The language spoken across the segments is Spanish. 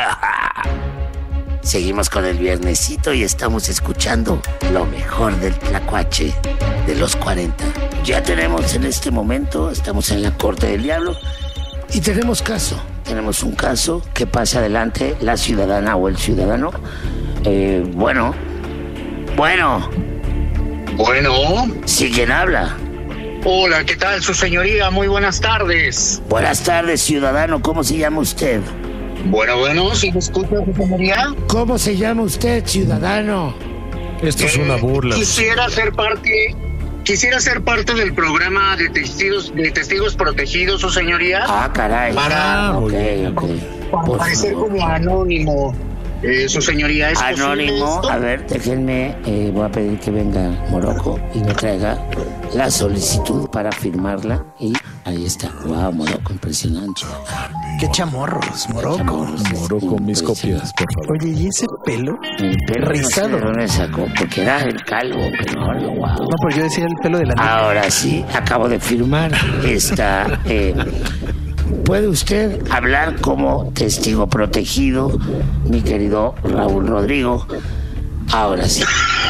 Seguimos con el viernesito y estamos escuchando lo mejor del tlacuache de los 40. Ya tenemos en este momento, estamos en la Corte del Diablo y tenemos caso. Tenemos un caso que pasa adelante la ciudadana o el ciudadano. Bueno. ¿Sí quién habla? Hola, ¿qué tal, su señoría? Muy buenas tardes. Buenas tardes, ciudadano. ¿Cómo se llama usted? Bueno, ¿sí me escucha, su señoría? ¿Cómo se llama usted, ciudadano? Esto es una burla. Quisiera ser parte del programa de testigos protegidos, su señoría. Ah, caray. Para parecer como anónimo. Su señoría, ¿es anónimo? A ver, déjenme, voy a pedir que venga Morocco y me traiga la solicitud para firmarla. Y ahí está. Wow, Morocco, impresionante. Qué chamorros, Morocco. Morocco, mis copias, por favor. Oye, ¿y ese pelo? El pelo rizado. No sé de dónde sacó, porque era el calvo, pero ahora, wow. No, pero yo decía el pelo de la niña. Ahora sí, acabo de firmar esta... ¿Puede usted hablar como testigo protegido, mi querido Raúl Rodrigo? Ahora sí.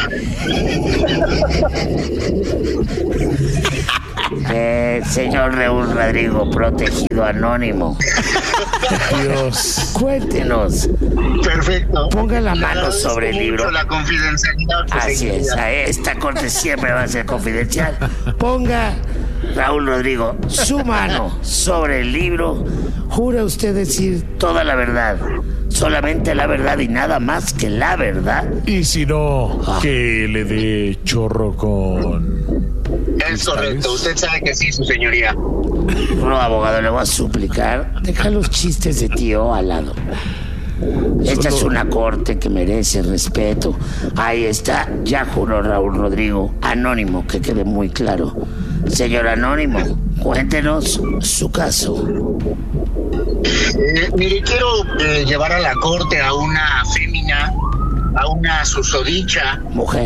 Señor Raúl Rodrigo, protegido anónimo. Dios. Cuéntenos. Perfecto. Ponga la mano sobre el libro. La confidencialidad. Así es, esta corte siempre va a ser confidencial. Ponga, Raúl Rodrigo, su mano sobre el libro. ¿Jura usted decir toda la verdad, solamente la verdad y nada más que la verdad? Y si no, que le dé chorro con... Es correcto, usted sabe que sí, su señoría. No, abogado, le voy a suplicar, deja los chistes de tío al lado. Esta es una corte que merece respeto. Ahí está, ya juró Raúl Rodrigo, anónimo, que quede muy claro. Señor anónimo, cuéntenos su caso. Mire, quiero llevar a la corte a una fémina, a una susodicha. Mujer.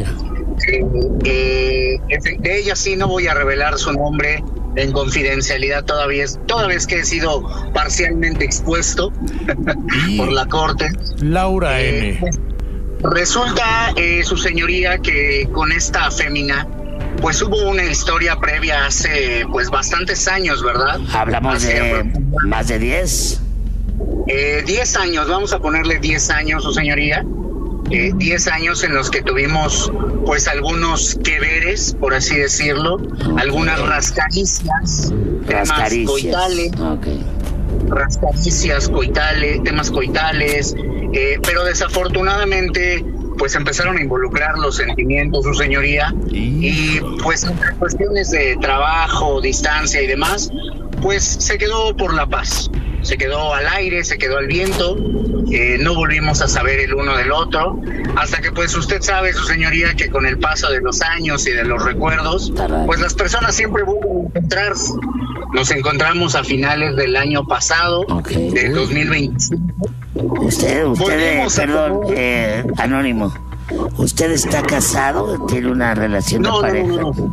De ella sí no voy a revelar su nombre en confidencialidad toda vez que he sido parcialmente expuesto por la corte. Laura N. Resulta, su señoría, que con esta fémina pues hubo una historia previa hace pues bastantes años, ¿verdad? Hablamos de más de 10. 10 años, vamos a ponerle 10 años, su señoría. 10 años en los que tuvimos pues algunos que veres, por así decirlo, algunas rascaricias, temas coitales, temas coitales, pero desafortunadamente pues empezaron a involucrar los sentimientos, su señoría, y pues entre cuestiones de trabajo, distancia y demás, pues se quedó por la paz. Se quedó al aire, se quedó al viento, no volvimos a saber el uno del otro, hasta que pues usted sabe, su señoría, que con el paso de los años y de los recuerdos, pues las personas siempre vuelven a encontrarse. Nos encontramos a finales del año pasado, del 2025. Usted, perdón, anónimo, ¿usted está casado? ¿Tiene una relación de pareja?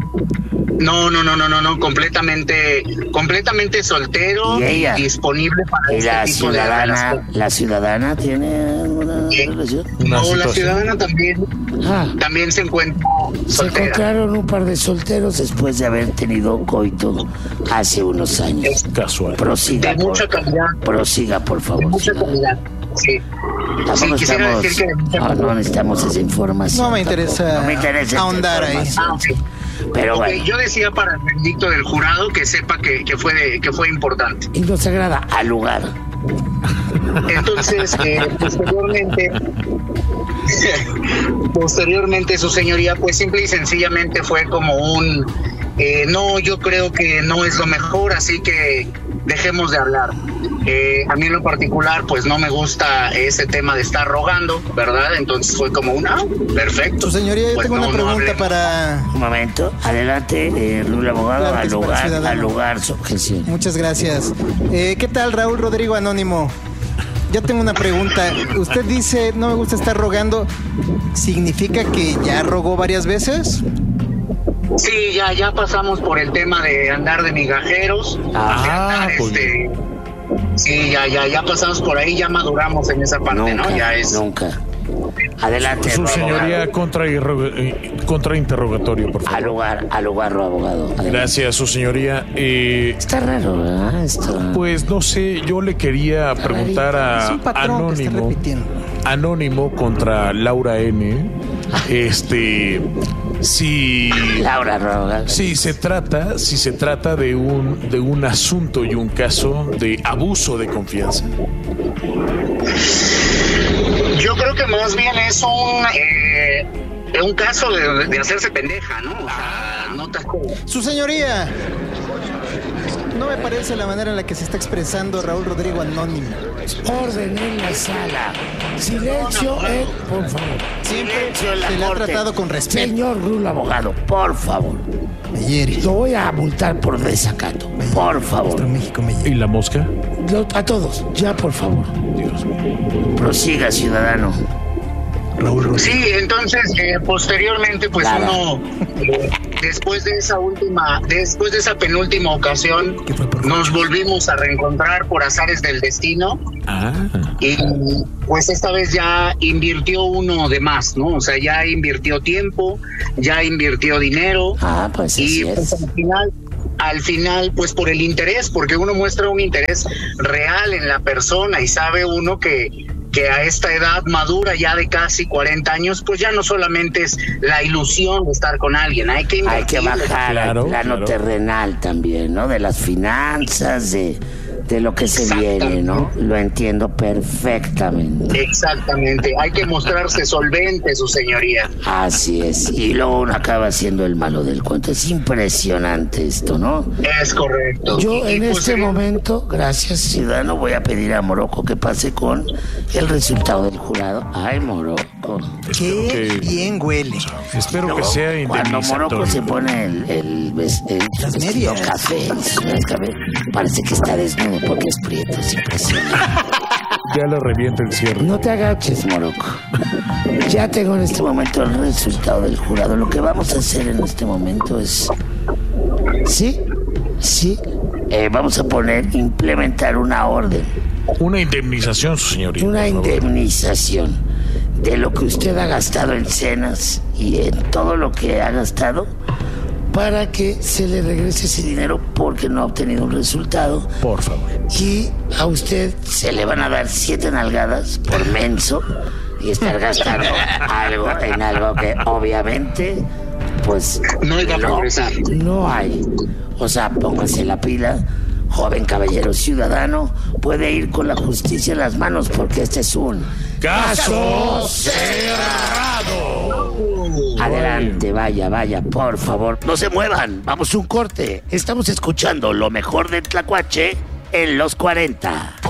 No, completamente soltero y disponible para este tipo de relación. ¿La ciudadana tiene alguna relación? No, la ciudadana también se encuentra soltera. Se encontraron un par de solteros después de haber tenido coito hace unos años. Es casual. Prosiga, mucha calidad. Prosiga, por favor. De mucha calidad. Sí. Tampoco no necesitamos esa información. No me interesa ahondar ahí. Pero bueno. Yo decía para el veredicto del jurado que sepa que fue importante. Y nos agrada al lugar. Entonces, posteriormente, su señoría, pues simple y sencillamente fue como un no, yo creo que no es lo mejor, así que dejemos de hablar. A mí en lo particular, pues no me gusta ese tema de estar rogando, ¿verdad? Entonces fue como perfecto. Su señoría, yo tengo una pregunta para... Un momento, adelante, Lula Abogado, claro, al lugar su objeción. Muchas gracias. ¿Qué tal, Raúl Rodrigo Anónimo? Yo tengo una pregunta. Usted dice, no me gusta estar rogando. ¿Significa que ya rogó varias veces? Sí, ya pasamos por el tema de andar de migajeros, Sí, ya pasamos por ahí, ya maduramos en esa parte, Nunca, ¿no? Ya es. nunca. Adelante, Su señoría, contrainterrogatorio, por favor. Al lugar, abogado. Adelante. Gracias, su señoría. Está raro, ¿verdad? Pues no sé, yo le quería preguntar Es a un patrón que está repitiendo. Anónimo contra Laura N. Si Laura Roga. si se trata de un asunto y un caso de abuso de confianza. Yo creo que más bien es un caso de hacerse pendeja, ¿no? O sea, no te... Su señoría, no me parece la manera en la que se está expresando Raúl Rodrigo Anónimo. Orden en la sala. Silencio, por favor. Siempre Silencio en la se le ha corte. tratado con respeto. Señor Rulo, abogado, por favor. Me hiere. Lo voy a multar por desacato. Por favor. Nuestro México me ¿Y hiere. la mosca? A todos, ya, por favor. Dios mío. Prosiga, ciudadano. Raúl Rodrigo. Sí, entonces, posteriormente, pues Claro. uno, después de esa penúltima ocasión, ¿Qué fue por nos volvimos a reencontrar por azares del destino. Y pues esta vez ya invirtió uno de más, ¿no? O sea, ya invirtió tiempo, ya invirtió dinero. Pues Y así pues, es. al final, pues por el interés, porque uno muestra un interés real en la persona y sabe uno que a esta edad madura ya de casi 40 años, pues ya no solamente es la ilusión de estar con alguien, hay que Hay que invertirle. bajar Claro, al plano claro. terrenal también, ¿no? De las finanzas, de lo que se viene, ¿no? Lo entiendo perfectamente. Exactamente, hay que mostrarse solvente, su señoría. Así es. Y luego uno acaba siendo el malo del cuento. Es impresionante esto, ¿no? Es correcto. Yo Y, en pues, este momento, gracias, ciudadano, voy a pedir a Morocco que pase con el resultado del jurado. Ay, Morocco. Qué bien huele. Espero que sea Cuando Morocco se indemnizatorio. pone el Las vestido medias. café, parece que está desnudo porque es prieto, es impresionante. Ya le revienta el cierre. No te agaches, Morocco. Ya tengo en este momento el resultado del jurado. Lo que vamos a hacer en este momento es... Sí. Vamos a implementar una orden, Una indemnización, su señoría. una por favor. indemnización de lo que usted ha gastado en cenas y en todo lo que ha gastado para que se le regrese ese dinero porque no ha obtenido un resultado. Por favor. Y a usted se le van a dar 7 nalgadas por menso y estar gastando en algo que obviamente pues No iba a progresar. no hay. O sea, póngase la pila, joven caballero ciudadano, puede ir con la justicia en las manos porque este es un ¡Caso cerrado! Adelante, vaya, por favor. No se muevan, vamos a un corte. Estamos escuchando lo mejor del Tlacuache en los 40.